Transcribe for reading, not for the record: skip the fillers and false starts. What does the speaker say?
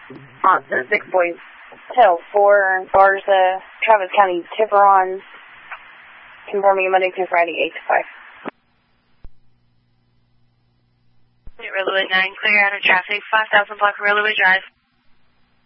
Monster 6 Boys, Tail 4, Garza, Travis County, Tiburon, confirming Monday through Friday, 8 to 5. Railway 9, clear out of traffic, 5000 block Railway Drive.